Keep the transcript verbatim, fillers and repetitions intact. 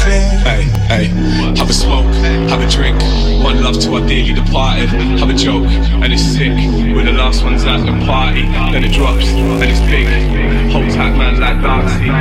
Hey, hey, have a smoke, have a drink. One love to our dearly departed. Have a joke, and it's sick. We're the last ones at the party. Then it drops, and it's big. Hold tight man like Darcy.